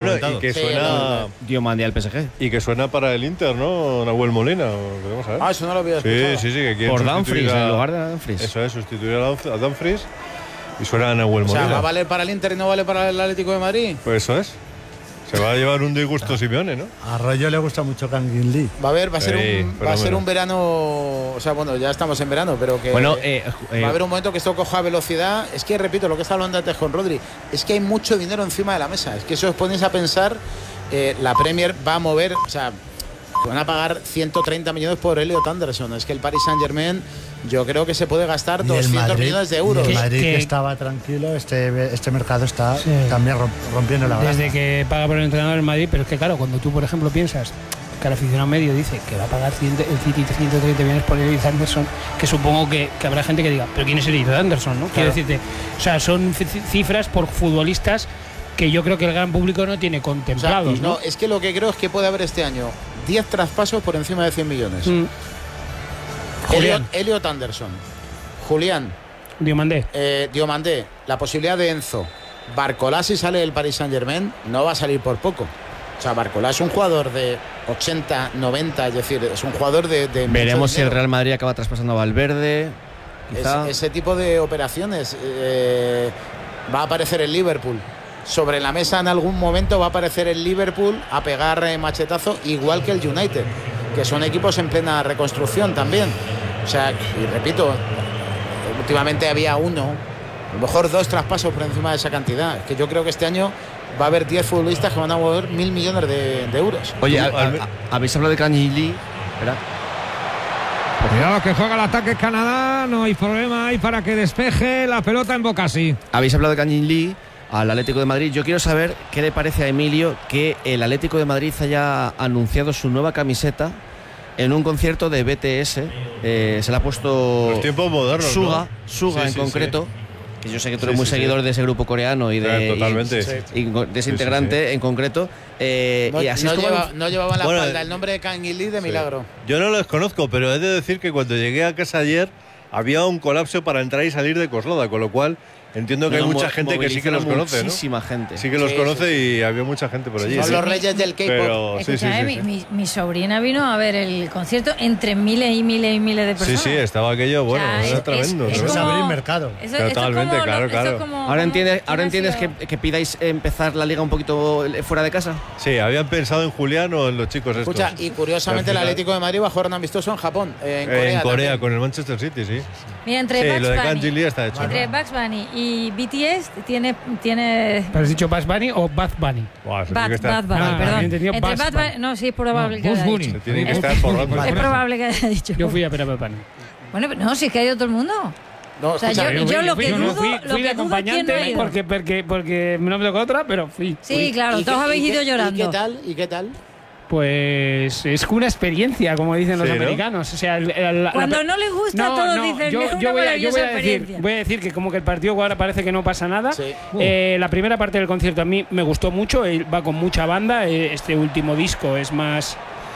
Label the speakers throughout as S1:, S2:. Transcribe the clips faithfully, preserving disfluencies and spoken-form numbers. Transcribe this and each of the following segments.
S1: bueno,
S2: comentado.
S1: y que
S3: Sí,
S1: suena
S3: lo-
S4: Diomandé al P S G.
S1: y que suena para el Inter, ¿no? Nahuel Molina, veremos a ver.
S3: Ah, eso no lo había
S1: Sí,
S3: escuchado.
S1: sí, sí, que quiere
S4: Por
S1: sustituir
S4: Dumfries,
S1: a-
S4: en lugar de Dumfries.
S1: Eso es, sustituir a Dumf- a Dumfries y suena a Nahuel
S3: O sea,
S1: Molina.
S3: ¿va a valer para el Inter y no vale para el Atlético de Madrid?
S1: Pues eso es. Se va a llevar un disgusto Simeone, ¿no?
S2: A Arroyo le gusta mucho Kangin Lee.
S3: Va a ver, va a ser,
S1: Sí,
S3: un, va a ser
S1: fenómeno.
S3: un verano. O sea, bueno, ya estamos en verano, pero que.
S4: Bueno, eh, eh,
S3: va a haber un momento que esto coja velocidad. Es que, repito, lo que está hablando antes con Rodri, es que hay mucho dinero encima de la mesa. Es que si os ponéis a pensar, eh, la Premier va a mover, o sea, van a pagar ciento treinta millones por Elliot Anderson. Es que el Paris Saint-Germain, yo creo que se puede gastar
S2: Y el
S3: doscientos
S2: Madrid-
S3: millones de euros.
S2: y el
S5: Que-
S2: Madrid que,
S5: que-
S2: estaba tranquilo, este, este mercado está
S5: Sí.
S2: también romp- rompiendo la baraja.
S5: Desde que paga por el entrenador en Madrid, pero es que claro, cuando tú, por ejemplo, piensas que el aficionado medio dice que va a pagar cien, el City ciento treinta millones por Elliot Anderson, que supongo que, que habrá gente que diga, pero ¿quién es Elliot Anderson? ¿no? Quiero decirte, o sea, son c- cifras por futbolistas que yo creo que el gran público no tiene
S3: O sea,
S5: contemplados.
S3: no,
S5: ¿no?
S3: es que lo que creo es que puede haber este año diez traspasos por encima de cien millones.
S5: Mm. Julián,
S3: Elliot, Elliot Anderson, Julián,
S5: Diomandé.
S3: eh, Diomandé, la posibilidad de Enzo, Barcolá, si sale del Paris Saint Germain, no va a salir por poco. O sea, Barcolá es un jugador de ochenta, noventa, es decir, es un jugador de. de mucho
S4: veremos si el
S3: dinero.
S4: Real Madrid acaba traspasando a Valverde. Quizá.
S3: Es- ese tipo de operaciones eh, va a aparecer el Liverpool. Sobre la mesa en algún momento va a aparecer el Liverpool a pegar eh, machetazo, igual que el United, que son equipos en plena reconstrucción también. O sea, y repito, últimamente había uno, a lo mejor dos traspasos por encima de esa cantidad. Es que yo creo que este año va a haber diez futbolistas que van a mover mil millones de, de euros.
S4: Oye,
S1: Tú,
S4: a- a-
S1: al-
S4: a- ¿habéis hablado de Kangin Lee? ¿Verdad?
S6: Cuidado que juega el ataque Canadá, no hay problema ahí para que despeje la pelota en Bocasi.
S4: Habéis hablado de Kangin Lee al Atlético de Madrid. Yo quiero saber qué le parece a Emilio que el Atlético de Madrid haya anunciado su nueva camiseta en un concierto de B T S. Eh, se le ha puesto
S1: Los tiempos modernos,
S4: Suga,
S1: ¿no?
S4: Suga
S1: Sí,
S4: en
S1: sí,
S4: concreto. Que yo sé que tú
S1: Sí,
S4: eres muy
S1: sí, sí.
S4: seguidor de ese grupo coreano y de
S1: Claro, totalmente.
S4: y- y de ese
S1: Sí, sí,
S4: integrante
S1: sí.
S4: en concreto. Eh,
S3: No,
S4: y así
S3: no
S4: es como
S3: lleva- no llevaba en la
S1: Bueno,
S3: espalda el nombre de Kangin Lee de
S1: Sí.
S3: milagro.
S1: Yo no los conozco, pero he de decir que cuando llegué a casa ayer había un colapso para entrar y salir de Coslada, con lo cual entiendo que hay
S4: Mo-
S1: mucha gente que sí que los
S4: movilizaron
S1: conoce, ¿no?
S4: Muchísima gente.
S1: Sí que los
S3: Sí,
S1: conoce
S3: sí,
S1: y había mucha gente por allí.
S3: Son
S1: sí.
S3: los reyes del K-pop.
S1: Pero sí, sí,
S7: Escúchame,
S1: sí, sí.
S7: Mi, mi- mi sobrina vino a ver el concierto entre miles y miles y miles de
S1: Sí,
S7: personas.
S1: sí, estaba aquello, bueno,
S7: O sea,
S1: era
S7: es-
S1: tremendo.
S7: es- es
S2: Eso es
S1: tremendo.
S2: abrir mercado.
S7: Eso, esto es
S1: Totalmente,
S7: como
S1: claro,
S7: lo- esto es
S1: claro.
S7: como-
S4: Ahora
S7: como-
S4: entiendes,
S7: ¿quién
S4: ahora
S7: ha
S4: entiendes
S7: sido?
S4: que, que pidáis empezar la liga un poquito fuera de casa.
S1: Sí, habían pensado en Julián o en los chicos estos.
S3: Escucha, y curiosamente
S1: Al
S3: el
S1: final-
S3: Atlético de Madrid va a jugar un amistoso en Japón, eh, en
S1: Eh,
S3: Corea.
S1: en Corea,
S3: también.
S1: con el Manchester City, sí.
S7: Mira, entre
S1: Sí,
S7: Bugs
S1: lo de
S7: Bunny-
S1: Kangin Lee está hecho.
S7: entre Bugs Bunny y B T S tiene, tiene
S5: ¿Pero has dicho Bad Bunny o Bad Bunny?
S1: Buah, se tiene
S7: Bad,
S1: que estar,
S7: Bad Bunny,
S5: Ah,
S7: perdón.
S5: había entendido
S7: Entre
S5: Bugs
S7: Bad
S5: Bunny.
S7: Bunny- no, sí, es probable
S6: No,
S7: que
S6: Bugs
S7: haya
S6: Bunny.
S7: dicho.
S1: se tiene que
S7: Es-
S1: estar forrando.
S7: Es probable que haya dicho.
S5: Yo fui a ver a Bad Bunny.
S7: Bueno, pero no, si es que ha ido todo el mundo.
S3: No,
S7: O sea,
S3: escucha,
S7: yo- yo lo que
S5: Yo no
S7: dudo-
S5: fui,
S7: lo
S5: fui
S7: que
S5: de
S7: dudo es quién no ha
S5: acompañante
S7: ido.
S5: porque, porque, porque no me tocó otra, pero fui.
S7: Sí,
S5: fui.
S7: claro,
S3: ¿y
S7: todos
S3: qué-
S7: habéis
S3: y
S7: ido
S3: qué-
S7: llorando.
S3: ¿Y qué tal? ¿Y qué tal?
S5: Pues es una experiencia, como dicen los
S1: Sí, ¿no?
S5: americanos. O sea, el- el- la-
S7: Cuando
S5: la-
S7: no les gusta, todos dicen,
S5: yo,
S7: "Es una
S5: yo voy a, yo
S7: maravillosa
S5: voy a decir,
S7: experiencia".
S5: voy a decir que como que el partido ahora parece que no pasa nada.
S3: Sí.
S5: Eh, la primera parte del concierto a mí me gustó mucho, eh, va con mucha banda. eh, Este último disco es más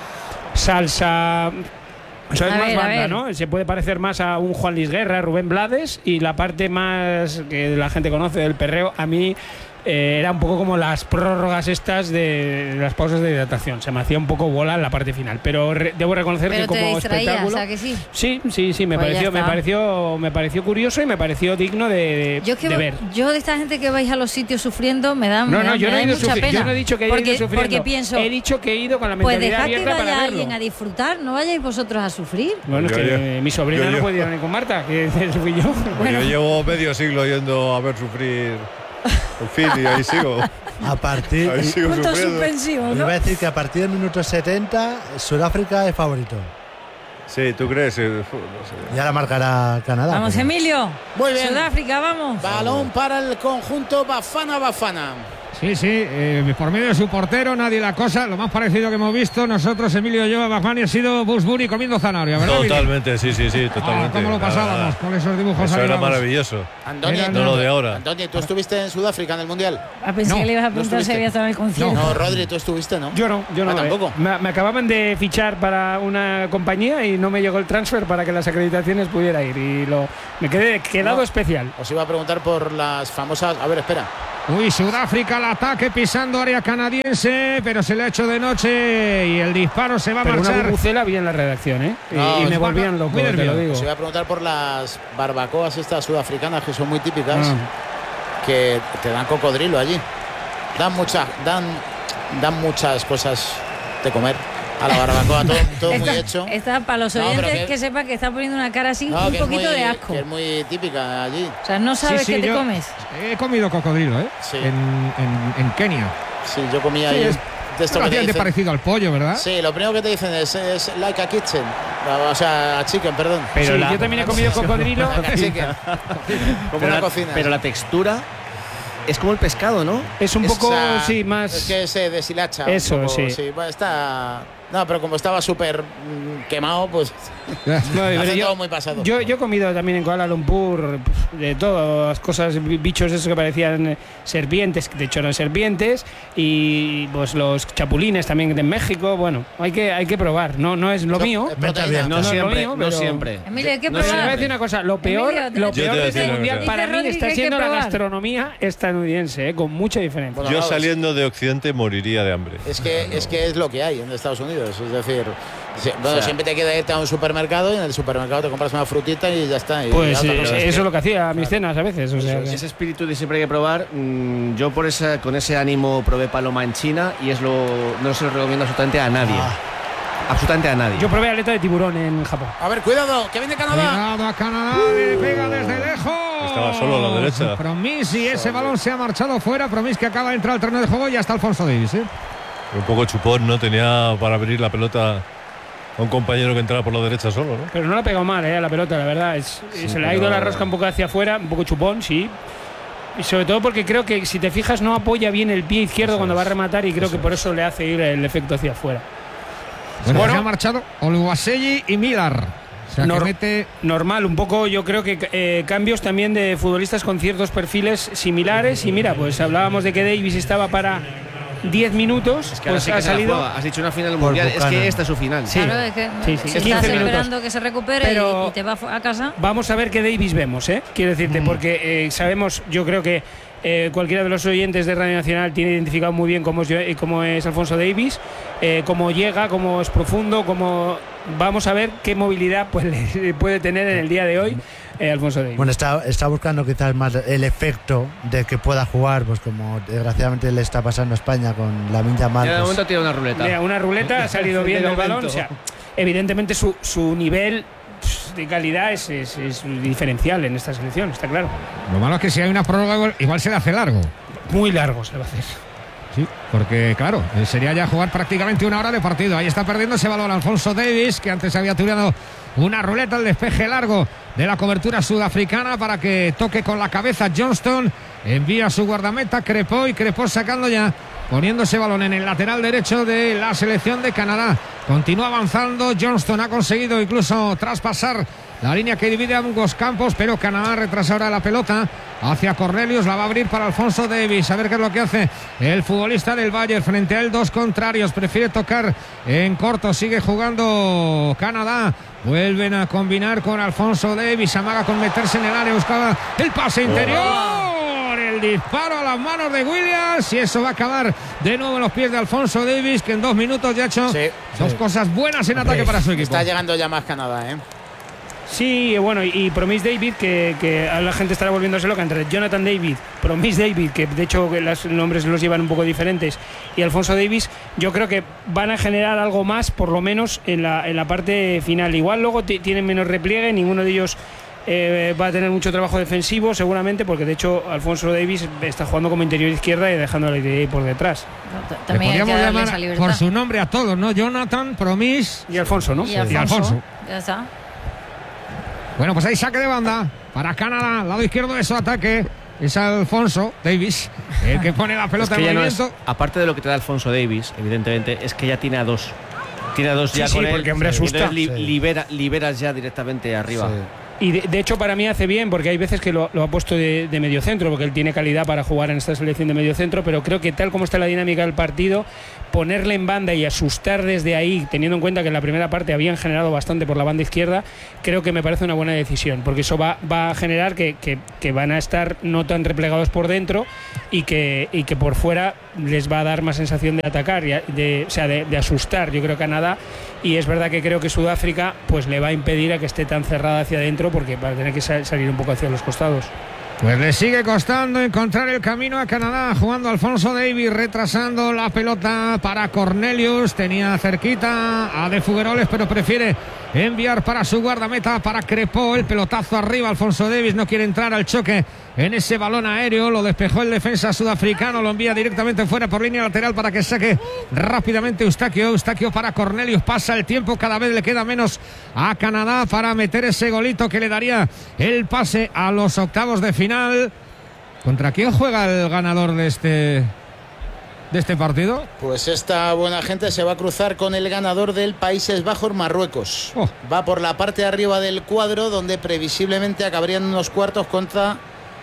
S5: salsa. O sea, es
S7: A
S5: más
S7: ver, a
S5: banda,
S7: ver.
S5: ¿no? Se puede parecer más a un Juan Luis Guerra, Rubén Blades, y la parte más que la gente conoce del perreo, a mí eh, era un poco como las prórrogas estas de las pausas de hidratación. Se me hacía un poco bola en la parte final, pero re- debo reconocer
S7: Pero
S5: que
S7: te
S5: como
S7: distraía, o
S5: espectáculo,
S7: sea que sí.
S5: sí, sí, sí, me
S7: Pues ya
S5: pareció, me
S7: está.
S5: pareció, me pareció curioso y me pareció digno de, de-
S7: Yo, es que
S5: de
S7: vo-
S5: ver.
S7: yo de esta gente que vais a los sitios sufriendo me da,
S5: No,
S7: me
S5: no,
S7: da-
S5: yo
S7: me
S5: no, he
S7: da
S5: ido
S7: mucha
S5: sufri-
S7: pena.
S5: yo no he dicho que haya
S7: porque,
S5: ido sufriendo.
S7: Porque pienso,
S5: he dicho que he ido con la
S7: pues
S5: mentalidad
S7: dejad que
S5: abierta
S7: vaya
S5: para
S7: alguien
S5: verlo.
S7: a disfrutar, no vayáis vosotros a sufrir.
S5: Bueno, es
S1: Yo-
S5: que
S1: yo-
S5: mi sobrina
S1: yo-
S5: no
S1: yo-
S5: podía venir con Marta, que fui yo.
S1: Pues yo llevo medio siglo yendo a ver sufrir. En fin, y ahí sigo.
S2: A partir.
S1: Ahí
S2: y-
S1: sigo
S7: Punto
S1: sufriendo.
S7: suspensivo,
S2: Iba
S7: ¿no?
S2: a decir que a partir del minuto setenta, Sudáfrica es favorito.
S1: Sí, ¿tú crees? Eh, fu- no sé.
S2: Ya la marcará Canadá.
S7: Vamos,
S2: pero-
S7: Emilio.
S3: Muy bien.
S7: Sudáfrica, vamos.
S3: Balón para el conjunto Bafana Bafana.
S6: Sí, sí, eh, por medio de su portero, nadie la cosa. Lo más parecido que hemos visto nosotros, Emilio y yo, a Bafani, ha sido Bugs Bunny comiendo zanahoria, ¿verdad? Emilio?
S1: Totalmente, sí, sí, sí,
S6: Ah,
S1: totalmente.
S6: ¿Cómo lo
S1: Nada,
S6: pasábamos
S1: nada.
S6: con esos dibujos
S1: Eso era
S6: animados?
S1: maravilloso.
S3: Andoni,
S6: Era
S1: No lo de ahora.
S3: Andoni, ¿tú estuviste en Sudáfrica en el Mundial?
S7: Ah, pensé
S6: No,
S7: que le ibas a
S3: no
S7: preguntar si
S3: estuviste.
S7: había estado en el concierto.
S3: No, Rodri, tú estuviste, ¿no?
S5: Yo no, yo no.
S3: Ah,
S5: eh.
S3: tampoco.
S5: Me, me acababan de fichar para una compañía y no me llegó el transfer para que las acreditaciones pudiera ir. Y lo me quedé quedado
S3: No.
S5: especial.
S3: Os iba a preguntar por las famosas. A ver, espera.
S6: Uy, Sudáfrica al ataque pisando área canadiense, pero se le ha hecho de noche y el disparo se va a
S5: Pero
S6: marchar.
S5: una bubucela vi en la redacción, ¿eh? Y,
S3: No,
S5: y me
S3: es
S5: volvían loco, te lo digo.
S3: Os iba a preguntar por las barbacoas estas sudafricanas que son muy típicas,
S5: Ah.
S3: que te dan cocodrilo allí. Dan muchas, dan, dan muchas cosas de comer a la barbacoa, todo, todo muy
S7: Está-
S3: hecho.
S7: Está para los
S3: No, pero
S7: oyentes
S3: que-
S7: que sepa que está poniendo una cara así
S3: No,
S7: un
S3: que es
S7: poquito
S3: muy-
S7: de asco.
S3: que es muy típica allí.
S7: O sea, no sabes
S6: Sí, sí,
S7: qué te
S6: yo
S7: comes.
S6: He comido cocodrilo, ¿eh?
S3: Sí.
S6: En, en- en Kenia.
S3: Sí, yo comía
S6: Sí,
S3: ahí
S6: es
S3: de esto que te
S6: bastante
S3: dicen.
S6: parecido al pollo, ¿verdad?
S3: Sí, lo primero que te dicen es, es like a kitchen. O sea, a chicken, perdón.
S5: Pero
S4: Sí, la-
S5: yo también he comido cocodrilo.
S3: Like a chicken. Como
S4: Pero
S3: una
S4: la,
S3: cocina.
S4: pero la textura es como el pescado, ¿no?
S5: Es un
S3: Es,
S5: poco,
S3: o sea,
S5: sí, más.
S3: Es que se deshilacha. un
S5: Eso,
S3: poco,
S5: sí.
S3: Bueno, está. No, pero como estaba súper mm, quemado, pues.
S5: No, pero
S3: hace
S5: yo,
S3: todo muy pasado.
S5: yo, yo he comido también en Kuala Lumpur pf, de todas cosas, bi- bichos esos que parecían eh, serpientes, que de hecho eran serpientes, y pues los chapulines también de México. Bueno, hay que, hay que probar. No, no es lo
S3: Son-
S5: mío.
S3: es proteína.
S4: No,
S5: no es lo
S4: siempre,
S5: mío,
S4: no
S5: pero-
S4: siempre.
S7: Emilio, hay que
S4: No
S5: Pero
S7: probar.
S5: le voy a decir una cosa, lo peor,
S7: Emilio,
S5: lo
S7: te-
S1: Yo te
S5: peor
S1: voy a
S5: de
S1: decir
S5: este
S1: una
S5: mundial
S1: cosa.
S5: para
S7: Dice
S5: mí
S7: Rodri
S5: está
S7: que hay que
S5: siendo la
S7: probar.
S5: gastronomía estadounidense, eh, con mucha diferencia.
S3: Bueno,
S1: Yo
S3: claro,
S1: saliendo de Occidente moriría de hambre.
S3: Es que, es que es lo que hay en Estados Unidos. Es decir, si- bueno,
S4: O sea,
S3: siempre te queda irte a un supermercado y en el supermercado te compras una frutita y ya está. Y
S5: Pues
S3: ya otra
S5: eh,
S3: cosa.
S5: eso es lo que hacía a mis cenas a veces. O sea, que-
S4: Ese espíritu de siempre hay que probar. mm, yo por esa, con ese ánimo probé paloma en China y es lo no se lo recomiendo absolutamente a nadie. Absolutamente a nadie.
S5: yo probé aleta de tiburón en Japón.
S3: A ver, cuidado, que viene Canadá.
S6: Cuidado a Canadá, le pega desde lejos.
S1: Estaba solo a la derecha.
S6: Promis y ese balón se ha marchado fuera. Promis que acaba de entrar al terreno de juego y ya está Alfonso Davis, ¿eh?
S1: Un poco chupón, ¿no? Tenía para abrir la pelota a un compañero que entraba por la derecha solo, ¿no?
S5: Pero no la ha pegado mal, eh, a la pelota, la verdad. Es, se le ha
S1: pero-
S5: ido la rosca un poco hacia afuera, un poco chupón, sí. Y sobre todo porque creo que, si te fijas, no apoya bien el pie izquierdo
S1: Eso
S5: cuando
S1: es.
S5: va a rematar y creo que por eso le hace ir el efecto hacia afuera.
S6: Bueno,
S5: Bueno.
S6: se ha marchado Oluwaseyi y Millar. O sea, que
S5: Nor-
S6: mete
S5: Normal, un poco yo creo que eh, cambios también de futbolistas con ciertos perfiles similares. Y mira, pues hablábamos de que Davis estaba para diez minutos,
S4: Es que ahora
S5: pues
S4: sí que
S5: ha
S4: se la
S5: salido.
S4: juega. Has dicho una final
S2: Por
S4: mundial. Es
S2: Buchanan.
S4: que esta es su final.
S5: Sí.
S7: Claro, es que
S5: Sí, sí,
S7: si
S5: quince
S7: estás
S5: minutos.
S7: esperando que se recupere
S5: Pero-
S7: y, y te va a casa.
S5: Vamos a ver qué Davis vemos, ¿eh? Quiero decirte, porque eh, sabemos, yo creo que eh, cualquiera de los oyentes de Radio Nacional tiene identificado muy bien cómo es, eh, cómo es Alfonso Davis, eh, cómo llega, cómo es profundo, cómo... Vamos a ver qué movilidad pues, le- puede tener en el día de hoy eh, Alfonso Davis.
S2: Bueno, está, está buscando quizás más el efecto de que pueda jugar, pues como desgraciadamente le está pasando a España con la Minja
S4: Ya de
S2: Mal.
S4: momento tira una ruleta.
S5: Mira, una ruleta, ha salido bien
S4: De
S5: del balón.
S4: momento.
S5: O sea, evidentemente su, su nivel pff, de calidad es, es- es diferencial en esta selección, está claro.
S6: Lo malo es que si hay una prórroga igual- igual se le hace largo.
S5: Muy largo se va a hacer.
S6: Sí, porque claro, eh, sería ya jugar prácticamente una hora de partido. Ahí está perdiendo ese balón Alfonso Davis, que antes había tirado una ruleta al despeje largo de la cobertura sudafricana para que toque con la cabeza Johnston. Envía a su guardameta Crepó y Crepó sacando ya, poniendo ese balón en el lateral derecho de la selección de Canadá. Continúa avanzando. Johnston ha conseguido incluso traspasar la línea que divide ambos campos, pero Canadá retrasa ahora la pelota hacia Cornelius, la va a abrir para Alfonso Davis. A ver qué es lo que hace el futbolista del Bayern frente a él. Dos contrarios, prefiere tocar en corto, sigue jugando Canadá. Vuelven a combinar con Alfonso Davis, amaga con meterse en el área, buscaba el pase interior. El disparo a las manos de Williams y eso va a acabar de nuevo en los pies de Alfonso Davis, que en dos minutos ya ha hecho
S3: Sí.
S6: dos cosas buenas en ataque para su equipo.
S3: Está llegando ya más Canadá, ¿eh?
S5: Sí, bueno, y, y Promise David, que, que a la gente estará volviéndose loca entre Jonathan David, Promise David, que de hecho que los nombres los llevan un poco diferentes, y Alfonso Davis, yo creo que van a generar algo más, por lo menos en la, en la parte final. Igual luego t- tienen menos repliegue, ninguno de ellos eh, va a tener mucho trabajo defensivo, seguramente, porque de hecho Alfonso Davis está jugando como interior izquierda y dejando la idea por detrás.
S7: T-
S6: Le
S7: También hay que
S6: podríamos
S7: darle esa
S6: llamar
S7: libertad.
S6: por su nombre a todos, ¿no? Jonathan, Promis.
S5: Y Alfonso, ¿no?
S7: Y
S6: Y
S7: Alfonso.
S6: Alfonso.
S7: Ya está.
S6: Bueno, pues ahí saque de banda para Canadá, lado izquierdo de su ataque. Es Alfonso Davis el que pone la
S4: Es
S6: pelota
S4: que
S6: en
S4: ya no es-
S6: movimiento.
S4: aparte de lo que te da Alfonso Davis, evidentemente, es que ya tiene a dos. Tiene a dos ya
S5: Sí,
S4: con
S5: sí,
S4: él.
S5: porque, hombre, asusta.
S4: Entonces li-
S2: Sí.
S4: libera, liberas ya directamente arriba.
S5: Y de, de hecho para mí hace bien, porque hay veces que lo, lo ha puesto de, de medio centro, porque él tiene calidad para jugar en esta selección de medio centro, pero creo que tal como está la dinámica del partido, ponerle en banda y asustar desde ahí, teniendo en cuenta que en la primera parte habían generado bastante por la banda izquierda, creo que me parece una buena decisión, porque eso va, va a generar que, que, que van a estar no tan replegados por dentro y que, y que por fuera les va a dar más sensación de atacar, y de, o sea, de, de asustar, yo creo, Canadá. Y es verdad que creo que Sudáfrica pues le va a impedir a que esté tan cerrada hacia adentro, porque va a tener que sal, salir un poco hacia los costados.
S6: Pues le sigue costando encontrar el camino a Canadá, jugando Alfonso Davies, retrasando la pelota para Cornelius. Tenía cerquita a De Figueroles, pero prefiere enviar para su guardameta, para Crepó. El pelotazo arriba, Alfonso Davies no quiere entrar al choque en ese balón aéreo. Lo despejó el defensa sudafricano, lo envía directamente fuera por línea lateral para que saque rápidamente Eustaquio. Eustaquio para Cornelius, pasa el tiempo, cada vez le queda menos a Canadá para meter ese golito que le daría el pase a los octavos de final. ¿Contra quién juega el ganador de este de este partido?
S3: Pues esta buena gente se va a cruzar con el ganador del Países Bajos, Marruecos. Oh. Va por la parte de arriba del cuadro, donde previsiblemente acabarían unos cuartos contra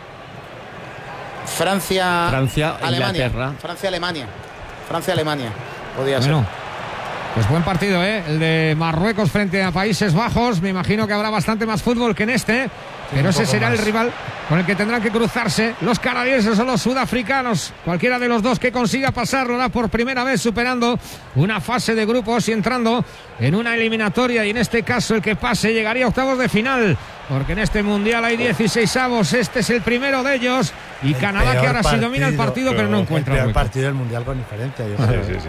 S3: Francia,
S4: Francia,
S3: Alemania.
S4: Inglaterra.
S3: Francia, Alemania. Francia, Alemania. Podría
S6: bueno,
S3: ser.
S6: Pues buen partido, ¿eh? El de Marruecos frente a Países Bajos. Me imagino que habrá bastante más fútbol que en este. Pero ese será más el rival con el que tendrán que cruzarse los canadienses o los sudafricanos. Cualquiera de los dos que consiga pasar lo hará por primera vez, superando una fase de grupos y entrando en una eliminatoria. Y en este caso el que pase llegaría a octavos de final, porque en este mundial hay dieciséis avos. Este es el primero de ellos. Y el Canadá, que ahora partido, sí domina el partido, pero no encuentra
S2: el peor
S6: hueco.
S2: partido del mundial con diferencia, yo
S1: sí,
S2: creo.
S1: sí, sí.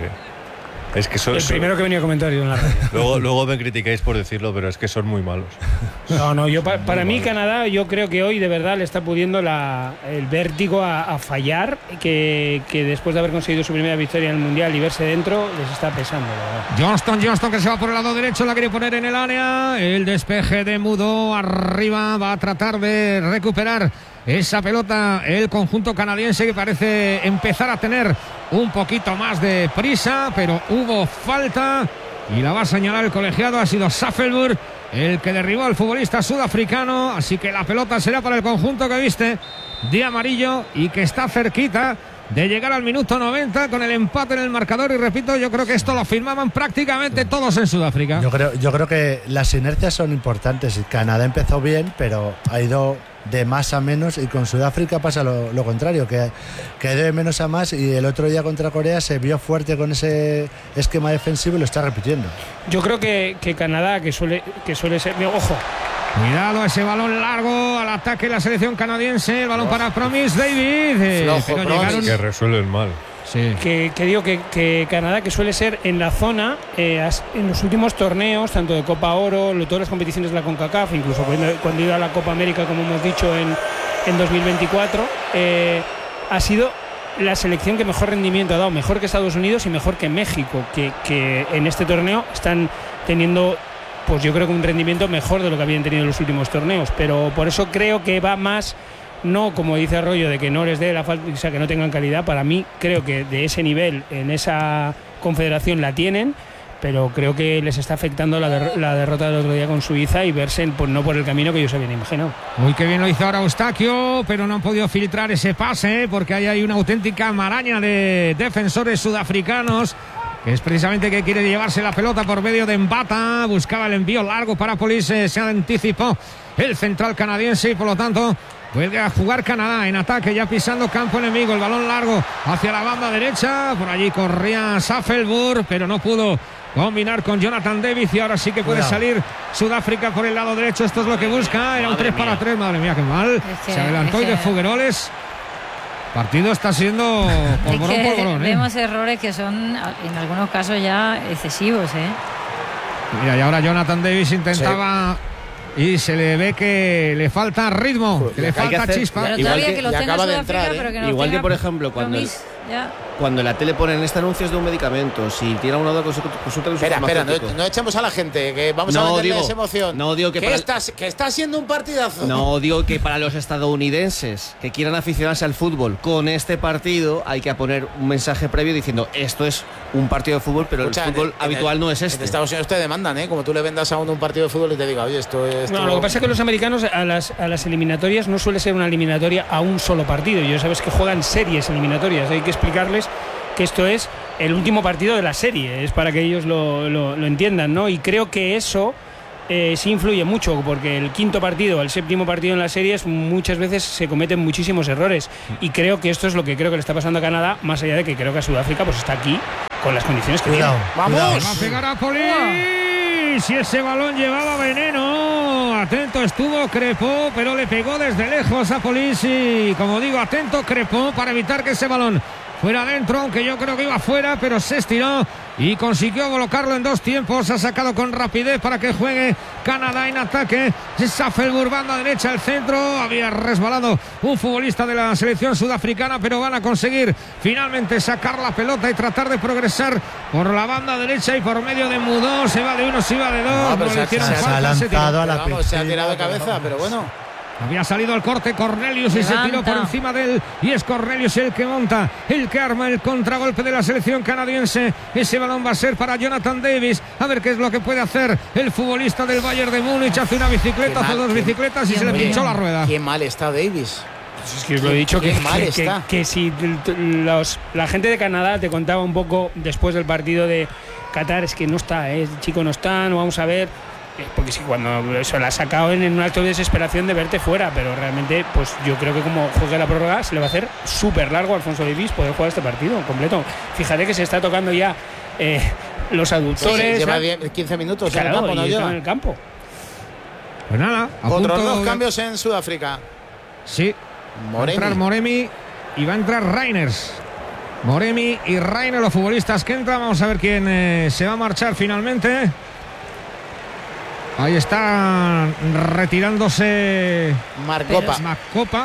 S1: Es que son,
S5: el primero que venía a comentario en la radio.
S1: Luego, luego me criticáis por decirlo, pero es que son muy malos.
S5: No, no, yo pa, para
S1: muy
S5: mí
S1: malos.
S5: Canadá, yo creo que hoy de verdad le está pudiendo la, el vértigo a, a fallar, que, que después de haber conseguido su primera victoria en el Mundial y verse dentro, les está pesando, la verdad.
S6: Johnston, Johnston que se va por el lado derecho, la quiere poner en el área. El despeje de Mudo arriba, va a tratar de recuperar esa pelota el conjunto canadiense, que parece empezar a tener un poquito más de prisa, pero hubo falta y la va a señalar el colegiado. Ha sido Safelburg el que derribó al futbolista sudafricano, así que la pelota será para el conjunto que viste de amarillo y que está cerquita de llegar al minuto noventa con el empate en el marcador. Y repito, yo creo que esto lo firmaban prácticamente todos en Sudáfrica.
S2: Yo creo, yo creo que las inercias son importantes. Canadá empezó bien, pero ha ido de más a menos, y con Sudáfrica pasa lo, lo contrario, que, que de menos a más, y el otro día contra Corea se vio fuerte con ese esquema defensivo y lo está repitiendo.
S5: Yo creo que, que Canadá, que suele, que suele ser... Ojo.
S6: Cuidado ese balón largo al ataque de la selección canadiense. El balón para Promise David. Eh,
S3: Flojo,
S6: pero
S3: Promise.
S6: llegaron...
S1: Que resuelven mal.
S6: Sí.
S5: Que, que digo que, que Canadá, que suele ser en la zona, eh, en los últimos torneos, tanto de Copa Oro, todas las competiciones de la CONCACAF, incluso cuando, cuando iba a la Copa América, como hemos dicho, en, en dos mil veinticuatro, eh, ha sido la selección que mejor rendimiento ha dado, mejor que Estados Unidos y mejor que México, que, que en este torneo están teniendo, pues yo creo que un rendimiento mejor de lo que habían tenido en los últimos torneos. Pero por eso creo que va más... No, como dice Arroyo, de que no les dé la falta, o sea, que no tengan calidad. Para mí, creo que de ese nivel, en esa confederación la tienen, pero creo que les está afectando la, der la derrota del otro día con Suiza y verse pues, no por el camino que ellos se habían imaginado.
S6: Muy que bien lo hizo ahora Eustaquio, pero no han podido filtrar ese pase, porque ahí hay una auténtica maraña de defensores sudafricanos, que es precisamente que quiere llevarse la pelota por medio de Mbata. Buscaba el envío largo para Police, se anticipó el central canadiense y por lo tanto vuelve a jugar Canadá en ataque, ya pisando campo enemigo. El balón largo hacia la banda derecha. Por allí corría Safelburg, pero no pudo combinar con Jonathan Davis. Y ahora sí que puede Cuidado. salir Sudáfrica por el lado derecho. Esto es lo que busca. Era un tres para tres. Madre mía, qué mal. Es que, Se adelantó es que... y de Fugueroles. Partido está siendo polvorón,
S7: es que
S6: polvorón, ¿eh?
S7: Vemos errores que son en algunos casos ya excesivos, ¿eh?
S6: Mira, y ahora Jonathan Davis intentaba... Sí. Y se le ve que le falta ritmo, que le falta hacer, chispa.
S7: Pero igual que, que lo
S3: acaba de entrar,
S7: África,
S3: ¿eh?
S7: que no
S4: igual
S7: tenga
S4: que por ejemplo cuando el,
S7: ya.
S4: cuando en la tele ponen este anuncio es de un medicamento, si tiene una duda consulta con su
S3: Espera, espera, no, no echemos a la gente, que vamos
S4: no,
S3: a meterle
S4: digo,
S3: esa emoción.
S4: No digo que,
S3: que,
S4: para
S3: está, que está siendo un partidazo.
S4: No digo que para los estadounidenses que quieran aficionarse al fútbol con este partido hay que poner un mensaje previo diciendo esto es un partido de fútbol, pero Escucha, el fútbol en, habitual en el, no es este.
S3: En Estados Unidos te demandan, ¿eh? Como tú le vendas a uno un partido de fútbol y te diga, oye, esto es.
S5: No, lo que pasa es que los americanos a las, a las eliminatorias no suele ser una eliminatoria a un solo partido. Ya sabes que juegan series eliminatorias. Hay que explicarles que esto es el último partido de la serie, es para que ellos lo, lo, lo entiendan, ¿no? Y creo que eso eh, sí influye mucho, porque el quinto partido, el séptimo partido en las series, muchas veces se cometen muchísimos errores, y creo que esto es lo que creo que le está pasando a Canadá, más allá de que creo que a Sudáfrica pues está aquí con las condiciones que
S2: Cuidado,
S5: tiene.
S3: ¡Vamos!
S6: Va a pegar a Polis. Si ese balón llevaba veneno. Atento estuvo Crepó, pero le pegó desde lejos a Polis. Y como digo, atento Crepó para evitar que ese balón fuera adentro, aunque yo creo que iba fuera, pero se estiró y consiguió colocarlo en dos tiempos. Ha sacado con rapidez para que juegue Canadá en ataque. Saffelburg, banda derecha, el centro. Había resbalado un futbolista de la selección sudafricana, pero van a conseguir finalmente sacar la pelota y tratar de progresar por la banda derecha y por medio de Mudó. Se va de uno, se va de dos.
S3: No, pero
S6: No
S3: se
S6: le
S3: ha-
S6: hicieron
S3: se ha
S6: falta, se tiró.
S2: lanzado a la
S3: Vamos, se ha
S2: piscina,
S3: tirado de
S2: pero
S3: cabeza,
S2: no.
S3: pero bueno.
S6: Había salido al corte Cornelius y se
S7: Levanta.
S6: tiró por encima de él. Y es Cornelius el que monta, el que arma el contragolpe de la selección canadiense. Ese balón va a ser para Jonathan Davis. A ver qué es lo que puede hacer el futbolista del Bayern de Múnich. Hace una bicicleta,
S3: Qué
S6: hace
S3: mal,
S6: dos
S3: qué-
S6: bicicletas y
S7: qué
S6: se le
S7: mal.
S6: pinchó la rueda.
S3: Qué mal está Davis.
S5: Pues es que os lo he dicho
S3: Qué
S5: que,
S3: mal
S5: que, que,
S3: está.
S5: que si t- t- los, la gente de Canadá te contaba un poco después del partido de Qatar, es que no está, ¿eh? El chico no está, no vamos a ver. Eh, Porque si cuando se la ha sacado en, en un acto de desesperación de verte fuera, pero realmente, pues yo creo que como juegue la prórroga se le va a hacer súper largo a Alfonso Davies poder jugar este partido completo. Fíjate que se está tocando ya eh, los aductores.
S3: Lleva
S5: ya-
S3: diez, quince minutos en el
S5: Claro,
S3: campo, no
S5: y está
S3: lleva.
S5: en el campo.
S6: Pues nada, a
S3: Otros
S6: punto
S3: dos
S6: de-
S3: cambios en Sudáfrica.
S6: Sí, va a entrar
S3: Moremi.
S6: Moremi y va a entrar Reiners. Moremi y Reiner, los futbolistas que entran. Vamos a ver quién eh, se va a marchar finalmente. Ahí está retirándose
S3: Marcopa.
S6: Macopa.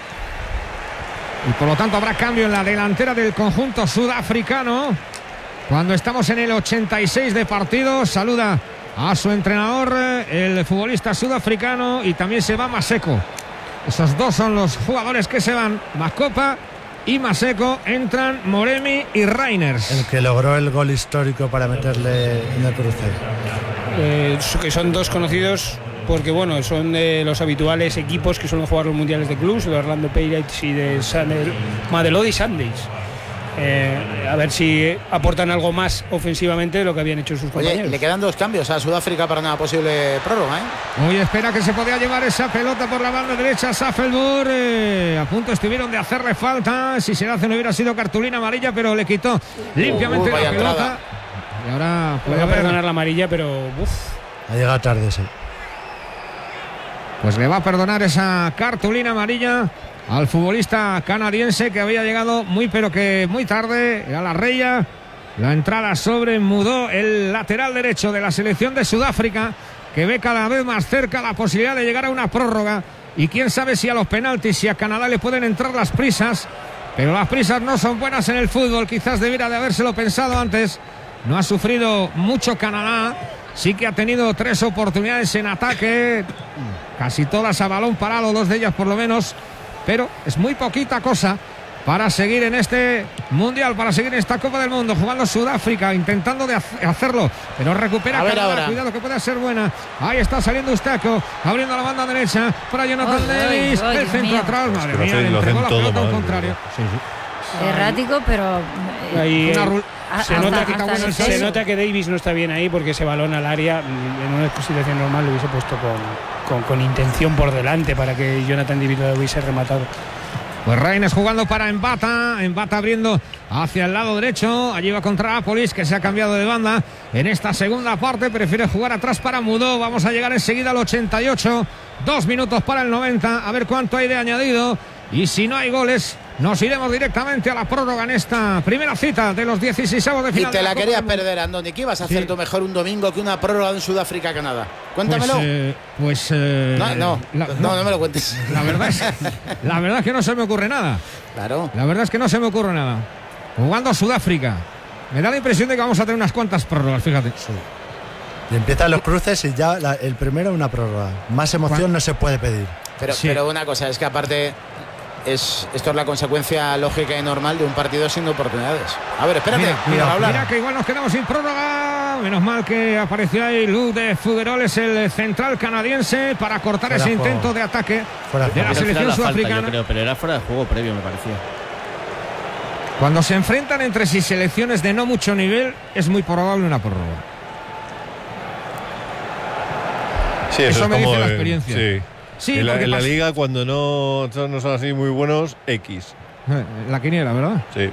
S6: Y por lo tanto habrá cambio en la delantera del conjunto sudafricano. Cuando estamos en el ochenta y seis de partido, saluda a su entrenador, el futbolista sudafricano, y también se va Maseko. Esos dos son los jugadores que se van, Macopa y Maseko. Entran Moremi y Reiners.
S2: El que logró el gol histórico para meterle en el cruce.
S5: Eh, que son dos conocidos porque bueno, son de los habituales equipos que suelen jugar los mundiales de clubs, de Orlando Pirates y de Sandel, Mamelodi Sundowns. Eh, a ver si aportan algo más ofensivamente de lo que habían hecho sus
S3: Oye,
S5: compañeros.
S3: le quedan dos cambios a Sudáfrica para una posible prórroga, ¿eh?
S6: Hoy espera que se podía llevar esa pelota por la banda derecha. Saffelburg, eh, a punto estuvieron de hacerle falta. Si se le hace no hubiera sido cartulina amarilla, pero le quitó limpiamente
S3: Uy, vaya
S6: la pelota.
S3: entrada.
S6: Y ahora
S5: Puede
S6: puede haber,
S5: perdonar la amarilla, pero uf,
S2: Ha llegado tarde, sí.
S6: pues le va a perdonar esa cartulina amarilla al futbolista canadiense, que había llegado muy pero que muy tarde a la raya. La entrada sobre Mudó, el lateral derecho de la selección de Sudáfrica, que ve cada vez más cerca la posibilidad de llegar a una prórroga. Y quién sabe si a los penaltis, si a Canadá le pueden entrar las prisas. Pero las prisas no son buenas en el fútbol. Quizás debiera de habérselo pensado antes. No ha sufrido mucho Canadá. Sí que ha tenido tres oportunidades en ataque, casi todas a balón parado, dos de ellas por lo menos. Pero es muy poquita cosa para seguir en este Mundial, para seguir en esta Copa del Mundo. Jugando Sudáfrica, intentando de hacerlo, pero recupera
S3: A ver
S6: Canadá.
S3: ahora.
S6: Cuidado que puede ser buena. Ahí está saliendo Eustaquio, abriendo la banda derecha para Jonathan
S7: Ay, ay,
S6: Davis.
S7: ay,
S6: El
S7: Dios
S6: centro
S7: mío.
S6: atrás, madre
S1: Es que lo
S6: mía,
S1: hacen-
S6: le
S1: lo
S6: entregó
S1: hacen
S6: la
S1: todo
S6: pelota al
S1: mal.
S6: contrario.
S1: Sí, sí.
S7: Errático, pero. eh,
S5: ahí,
S6: Una
S5: eh,
S6: ru-
S7: a-
S5: se,
S7: hasta-
S5: nota que,
S7: hasta el
S5: se
S7: exceso.
S5: nota que Davis no está bien ahí, porque ese balón al área en una situación normal lo hubiese puesto con, con, con intención por delante para que Jonathan Davis lo hubiese rematado.
S6: Pues Reines jugando para Embata, Embata abriendo hacia el lado derecho, allí va contra Apolis, que se ha cambiado de banda en esta segunda parte, prefiere jugar atrás para Mudó. Vamos a llegar enseguida al ochenta y ocho, dos minutos para el noventa, a ver cuánto hay de añadido, y si no hay goles nos iremos directamente a la prórroga en esta primera cita de los dieciseisavos de
S3: Y
S6: final.
S3: te
S6: de
S3: la
S6: Copa
S3: querías
S6: del Mundo.
S3: perder, Andoni. ¿Qué ibas a hacer
S6: Sí.
S3: tú mejor un domingo que una prórroga en Sudáfrica-Canadá? Cuéntamelo.
S6: Pues, eh, pues eh,
S3: no, no,
S6: la,
S3: no, no me lo cuentes.
S6: la verdad es, la verdad es que no se me ocurre nada.
S3: Claro.
S6: La verdad es que no se me ocurre nada. Jugando a Sudáfrica. Me da la impresión de que vamos a tener unas cuantas prórrogas, fíjate.
S2: Y empiezan los cruces y ya la- el primero una prórroga. Más emoción no se puede pedir.
S3: Pero,
S6: Sí.
S3: pero una cosa, es que aparte es, esto es la consecuencia lógica y normal de un partido sin oportunidades. A ver, espérate,
S6: Mira,
S3: mira,
S6: mira,
S3: hablar.
S6: mira que igual nos quedamos sin prórroga. Menos mal que apareció ahí Luc de Figueroles, el central canadiense, para cortar
S2: Fuera
S6: ese
S2: de juego.
S6: intento de ataque
S2: Fuera de
S6: de la
S2: juego.
S4: Al final
S6: selección
S4: la falta,
S6: sudafricana.
S4: yo creo, pero era fuera de juego previo, me parecía.
S6: Cuando se enfrentan entre sí selecciones de no mucho nivel, es muy probable una prórroga.
S1: Sí, eso,
S6: eso
S1: es
S6: me
S1: como
S6: dice la
S1: el-
S6: experiencia.
S1: Sí.
S6: Sí,
S1: en la,
S6: porque
S1: en la
S6: pas-
S1: liga, cuando no, no son así muy buenos, X.
S6: Eh, La quiniela, ¿verdad?
S1: Sí.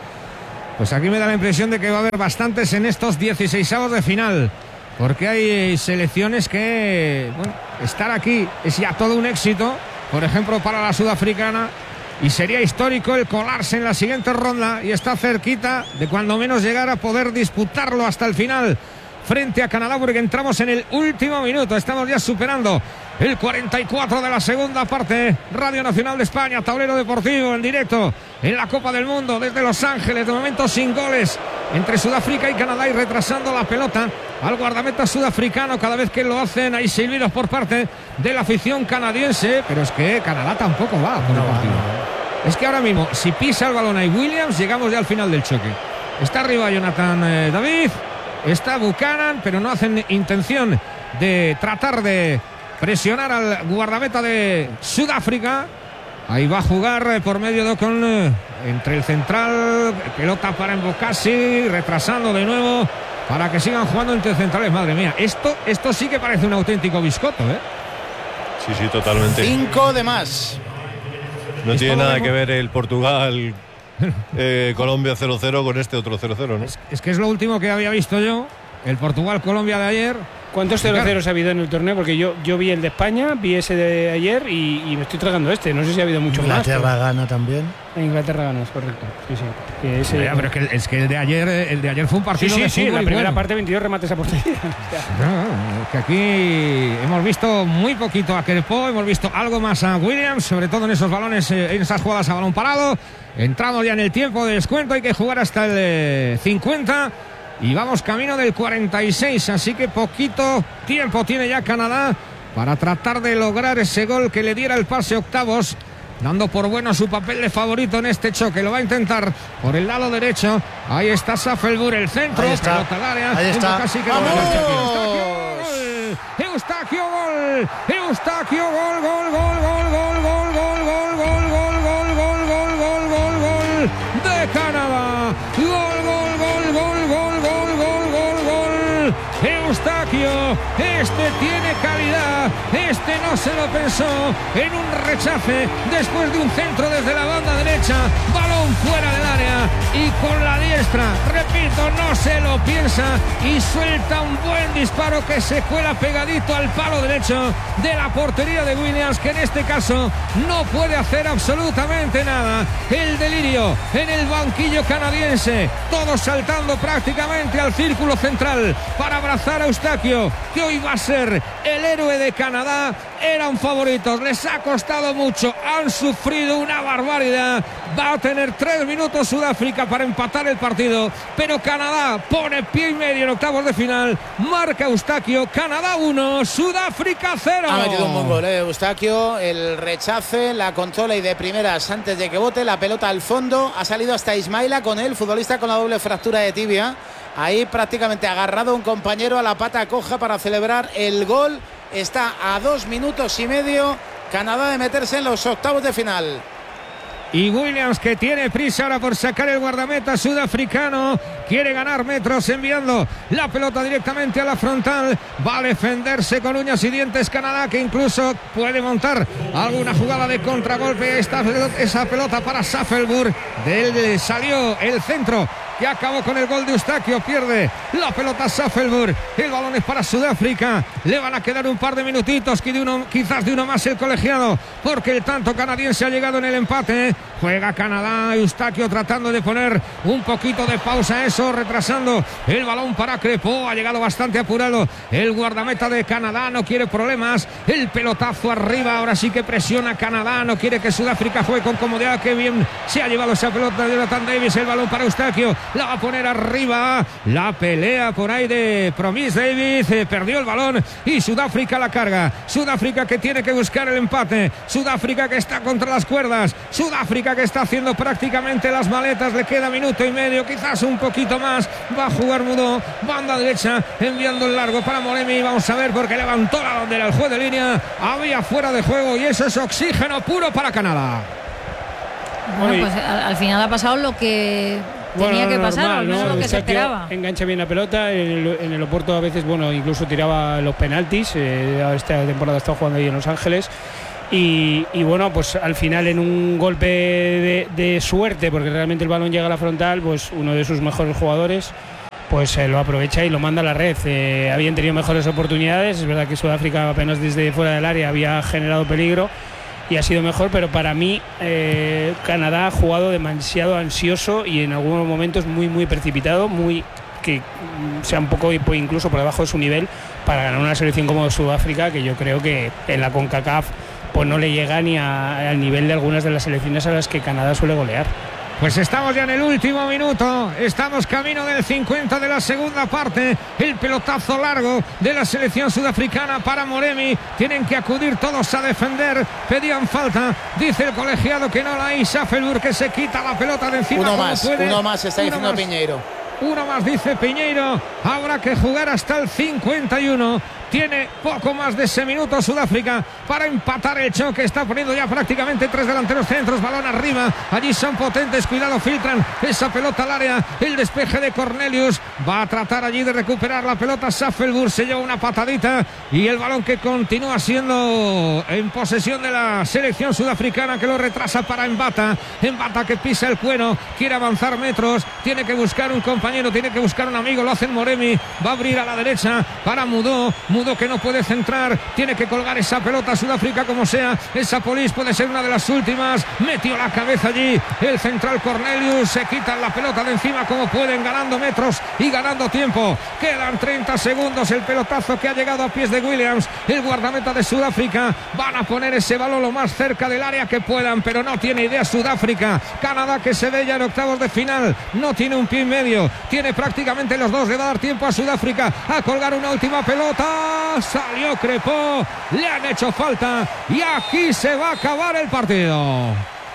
S6: Pues aquí me da la impresión de que va a haber bastantes en estos dieciseisavos de final. Porque hay selecciones que, bueno, estar aquí es ya todo un éxito. Por ejemplo, para la sudafricana. Y sería histórico el colarse en la siguiente ronda. Y está cerquita de cuando menos llegar a poder disputarlo hasta el final. Frente a Canadá, porque entramos en el último minuto. Estamos ya superando el cuarenta y cuatro de la segunda parte. Radio Nacional de España, tablero deportivo en directo en la Copa del Mundo desde Los Ángeles. De momento sin goles entre Sudáfrica y Canadá, y retrasando la pelota al guardameta sudafricano. Cada vez que lo hacen hay silbidos por parte de la afición canadiense, pero es que Canadá tampoco va por el partido. Es que ahora mismo, si pisa el balón ahí Williams, llegamos ya al final del choque. Está arriba Jonathan eh, David, está Buchanan, pero no hacen intención de tratar de presionar al guardameta de Sudáfrica. Ahí va a jugar eh, por medio de Ocon, eh, entre el central, pelota para Mbokasi, retrasando de nuevo para que sigan jugando entre centrales. Madre mía, esto, esto sí que parece un auténtico biscotto, ¿eh?
S1: Sí, sí, totalmente.
S3: Cinco de más.
S1: No
S6: Esto
S1: tiene
S6: lo
S1: nada
S6: vemos-
S1: que ver el Portugal eh, Colombia cero cero con este otro cero cero, ¿no?
S6: Es, es que es lo último que había visto yo. El Portugal-Colombia de ayer.
S5: ¿Cuántos cero cero ha habido en el torneo? Porque yo, yo vi el de España, vi ese de ayer y, y me estoy tragando este. No sé si ha habido mucho más.
S2: Inglaterra gana también.
S5: pero- Inglaterra ganas, correcto. Sí, sí. Que ese-
S6: Ya, pero es que, el- es que el de ayer, eh, el de ayer fue un
S5: sí,
S6: partido
S5: sí,
S6: de
S5: sí, en
S6: fútbol
S5: la
S6: y
S5: primera
S6: bueno.
S5: parte veintidós remates a portería.
S6: No, que aquí hemos visto muy poquito a Kerpo, hemos visto algo más a Williams, sobre todo en esos balones, eh, en esas jugadas a balón parado. Entramos ya en el tiempo de descuento, hay que jugar hasta el eh, cincuenta y vamos camino del cuarenta y seis, así que poquito tiempo tiene ya Canadá para tratar de lograr ese gol que le diera el pase a octavos, dando por bueno su papel de favorito en este choque. Lo va a intentar por el lado derecho. Ahí está Safelburg, el centro,
S2: Ahí está.
S6: pelota al área.
S2: Ahí está.
S6: Casi que
S3: ¡Vamos!
S6: Eustaquio, gol. Eustaquio, gol, gol, gol, gol, gol, gol, gol, gol, gol, gol, gol, gol, gol, gol, gol, gol de Canadá. Gol, gol, gol, gol, gol, gol, gol, gol, gol. Eustaquio, este tiene calidad, este no se lo pensó, en un rechace después de un centro desde la banda derecha, balón fuera del área y con la diestra, repito, no se lo piensa y suelta un buen disparo que se cuela pegadito al palo derecho de la portería de Williams, que en este caso no puede hacer absolutamente nada. El delirio en el banquillo canadiense, todos saltando prácticamente al círculo central para abrazar a Eustaquio, que hoy va a ser el héroe de Canadá. Eran favoritos, les ha costado mucho, han sufrido una barbaridad. Va a tener tres minutos Sudáfrica para empatar el partido, pero Canadá pone pie y medio en octavos de final. Marca Eustaquio, Canadá uno, Sudáfrica cero.
S3: Ha metido un buen gol, eh, Eustaquio. El rechace, la controla y de primeras antes de que bote la pelota al fondo. Ha salido hasta Ismaila con él, futbolista con la doble fractura de tibia. Ahí prácticamente agarrado un compañero a la pata coja para celebrar el gol. Está a dos minutos y medio Canadá de meterse en los octavos de final.
S6: Y Williams, que tiene prisa ahora por sacar el guardameta sudafricano, quiere ganar metros enviando la pelota directamente a la frontal. Va a defenderse con uñas y dientes Canadá, que incluso puede montar alguna jugada de contragolpe. Esta, esa pelota para Safelburg, de él salió el centro que acabó con el gol de Eustaquio. Pierde la pelota Safelburg, el balón es para Sudáfrica. Le van a quedar un par de minutitos, que de uno, quizás de uno más el colegiado, porque el tanto canadiense ha llegado en el empate. Juega Canadá, Eustaquio tratando de poner un poquito de pausa a eso, retrasando el balón para Crepó. Ha llegado bastante apurado el guardameta de Canadá, no quiere problemas. El pelotazo arriba, ahora sí que presiona Canadá, no quiere que Sudáfrica juegue con comodidad. Qué bien se ha llevado esa pelota de Jonathan Davis, el balón para Eustaquio, la va a poner arriba. La pelea por ahí de Promise Davis, eh, perdió el balón y Sudáfrica la carga. Sudáfrica que tiene que buscar el empate, Sudáfrica que está contra las cuerdas, Sudáfrica que está haciendo prácticamente las maletas. Le queda minuto y medio, quizás un poquito más. Va a jugar Mudó, banda derecha, enviando el largo para Moremi. Vamos a ver, porque levantó la bandera el juez de línea. Había fuera de juego y eso es oxígeno puro para Canadá.
S7: Bueno,
S5: Bueno,
S7: pues al, al final ha pasado lo que
S5: Bueno,
S7: tenía que
S5: normal,
S7: pasar, al menos
S5: ¿no?
S7: lo que se
S5: Eustaquio
S7: esperaba.
S5: Engancha bien la pelota. En el, en el Oporto a veces, bueno, incluso tiraba los penaltis. Eh, esta temporada está jugando ahí en Los Ángeles. Y, y bueno, pues al final en un golpe de, de suerte, porque realmente el balón llega a la frontal, pues uno de sus mejores jugadores pues eh, lo aprovecha y lo manda a la red. Eh, habían tenido mejores oportunidades, es verdad que Sudáfrica apenas desde fuera del área había generado peligro y ha sido mejor, pero para mí eh, Canadá ha jugado demasiado ansioso y en algunos momentos muy muy precipitado, muy que mm, sea un poco incluso por debajo de su nivel para ganar una selección como Sudáfrica, que yo creo que en la CONCACAF pues no le llega ni a, al nivel de algunas de las selecciones a las que Canadá suele golear.
S6: Pues estamos ya en el último minuto, estamos camino del cincuenta de la segunda parte, el pelotazo largo de la selección sudafricana para Moremi, tienen que acudir todos a defender, pedían falta, dice el colegiado que no la hay, Saffelburg que se quita la pelota de encima.
S3: Uno
S6: como
S3: más,
S6: puede.
S3: uno más está
S6: Uno
S3: diciendo
S6: más.
S3: Piñeiro.
S6: Uno más, dice Piñeiro. Habrá que jugar hasta el cincuenta y uno. Tiene poco más de ese minuto Sudáfrica para empatar el choque. Está poniendo ya prácticamente tres delanteros centros. Balón arriba. Allí son potentes. Cuidado, filtran esa pelota al área. El despeje de Cornelius. Va a tratar allí de recuperar la pelota. Saffelburg se lleva una patadita. Y el balón que continúa siendo en posesión de la selección sudafricana, que lo retrasa para Mbata. Mbata que pisa el cuero. Quiere avanzar metros. Tiene que buscar un compañero. Tiene que buscar un amigo. Lo hacen Moremi. Va a abrir a la derecha para Mudó. Mudó que no puede centrar, tiene que colgar esa pelota. Sudáfrica como sea, esa Polis puede ser una de las últimas, metió la cabeza allí el central Cornelius, se quitan la pelota de encima como pueden, ganando metros y ganando tiempo. Quedan treinta segundos, el pelotazo que ha llegado a pies de Williams, el guardameta de Sudáfrica. Van a poner ese balón lo más cerca del área que puedan, pero no tiene idea Sudáfrica. Canadá que se ve ya en octavos de final, no tiene un pie y medio, tiene prácticamente los dos, le va a dar tiempo a Sudáfrica a colgar una última pelota. Salió Crepó, le han hecho falta y aquí se va a acabar el partido.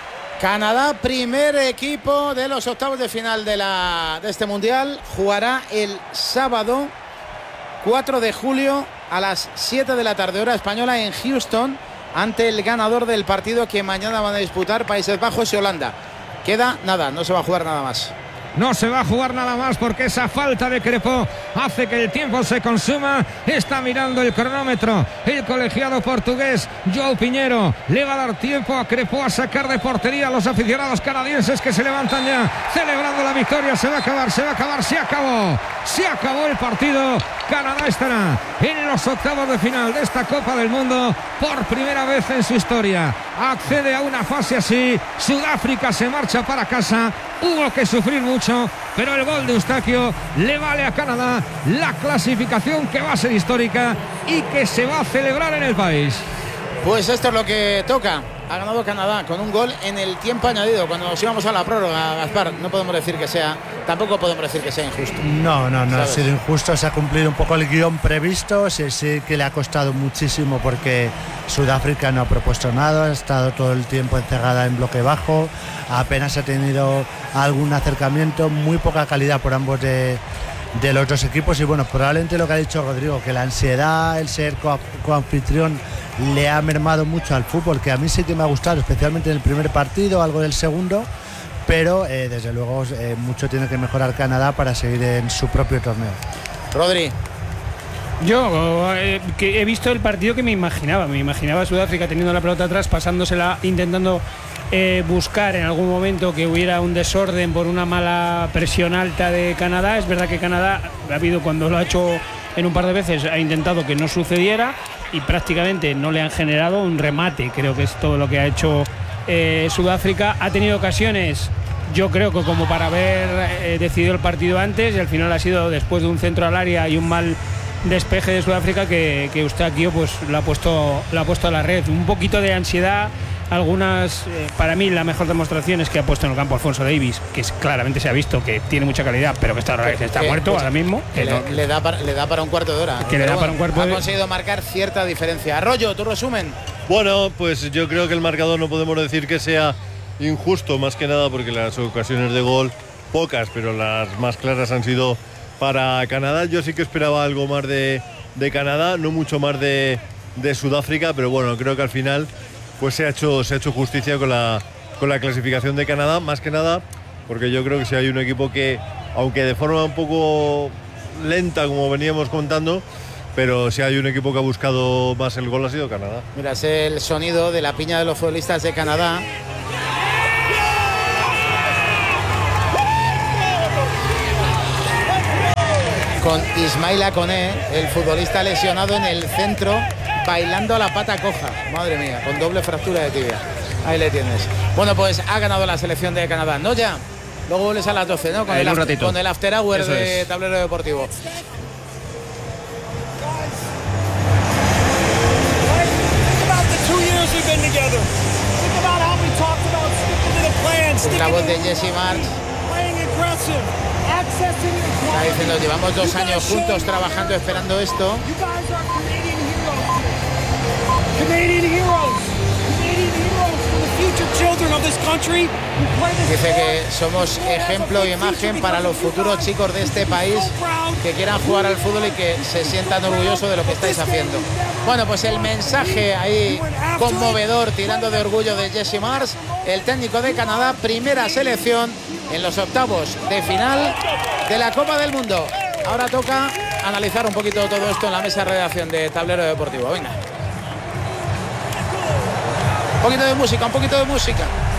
S3: Canadá, primer equipo de los octavos de final de, la, de este mundial, jugará el sábado cuatro de julio a las siete de la tarde hora española en Houston ante el ganador del partido que mañana van a disputar Países Bajos y Holanda. Queda nada, no se va a jugar nada más.
S6: No se va a jugar nada más porque esa falta de Crepó hace que el tiempo se consuma. Está mirando el cronómetro el colegiado portugués João Pinheiro. Le va a dar tiempo a Crepó a sacar de portería a los aficionados canadienses que se levantan ya celebrando la victoria. Se va a acabar, se va a acabar, se acabó. Se acabó el partido. Canadá estará en los octavos de final de esta Copa del Mundo por primera vez en su historia. Accede a una fase así. Sudáfrica se marcha para casa. Hubo que sufrir mucho, pero el gol de Eustaquio le vale a Canadá la clasificación que va a ser histórica y que se va a celebrar en el país.
S3: Pues esto es lo que toca. Ha ganado Canadá con un gol en el tiempo añadido. Cuando nos íbamos a la prórroga, Gaspar, no podemos decir que sea, tampoco podemos decir que sea injusto.
S2: No, no, no
S3: ¿Sabes?
S2: ha sido injusto. Se ha cumplido un poco el guión previsto. Sí, sí que le ha costado muchísimo porque Sudáfrica no ha propuesto nada. Ha estado todo el tiempo encerrada en bloque bajo. Apenas ha tenido algún acercamiento. Muy poca calidad por ambos de, de los dos equipos. Y bueno, probablemente lo que ha dicho Rodrigo, que la ansiedad, el ser co- coanfitrión, le ha mermado mucho al fútbol, que a mí sí que me ha gustado, especialmente en el primer partido, algo del segundo, pero eh, desde luego eh, mucho tiene que mejorar Canadá para seguir en su propio torneo.
S3: Rodri.
S5: Yo eh, que he visto el partido que me imaginaba. Me imaginaba a Sudáfrica teniendo la pelota atrás, pasándosela, intentando eh, buscar en algún momento que hubiera un desorden por una mala presión alta de Canadá. Es verdad que Canadá ha habido, cuando lo ha hecho en un par de veces, ha intentado que no sucediera y prácticamente no le han generado un remate. Creo que es todo lo que ha hecho eh, Sudáfrica. Ha tenido ocasiones, yo creo que como para haber eh, decidido el partido antes, y al final ha sido después de un centro al área y un mal despeje de Sudáfrica que, que Eustaquio pues lo ha puesto lo ha puesto a la red. Un poquito de ansiedad. Algunas, eh, para mí la mejor demostración es que ha puesto en el campo Alfonso Davies, que es, claramente se ha visto que tiene mucha calidad, pero que está, que está
S3: que,
S5: muerto
S3: pues,
S5: ahora mismo.
S3: Que
S5: Que
S3: le,
S5: no,
S3: le da para, le da para un cuarto de hora.
S5: Que le da
S3: Pero
S5: para un cuarto
S3: ha
S5: de-
S3: conseguido marcar cierta diferencia. Arroyo, tu resumen.
S1: Bueno, pues yo creo que el marcador no podemos decir que sea injusto, más que nada porque las ocasiones de gol, pocas, pero las más claras han sido para Canadá. Yo sí que esperaba algo más de, de Canadá, no mucho más de, de Sudáfrica, pero bueno, creo que al final pues se ha hecho, se ha hecho justicia con la, con la clasificación de Canadá, más que nada porque yo creo que si hay un equipo que, aunque de forma un poco lenta como veníamos contando, pero si hay un equipo que ha buscado más el gol ha sido Canadá.
S3: Mira, es el sonido de la piña de los futbolistas de Canadá. Con Ismaila Koné, el futbolista lesionado en el centro, bailando a la pata coja. Madre mía, con doble fractura de tibia. Ahí le tienes. Bueno, pues ha ganado la selección de Canadá. No ya, luego vuelves a las doce, ¿no? Con, el, after, con el after hour Eso de es. Tablero Deportivo. La voz de Jesse Marks. Está diciendo, llevamos dos años juntos trabajando, esperando esto. Dice que somos ejemplo e imagen para los futuros chicos de este país que quieran jugar al fútbol y que se sientan orgullosos de lo que estáis haciendo. Bueno, pues el mensaje ahí conmovedor, tirando de orgullo de Jesse Marks, el técnico de Canadá, primera selección en los octavos de final de la Copa del Mundo. Ahora toca analizar un poquito todo esto en la mesa de redacción de Tablero Deportivo. Venga. Un poquito de música, un poquito de música.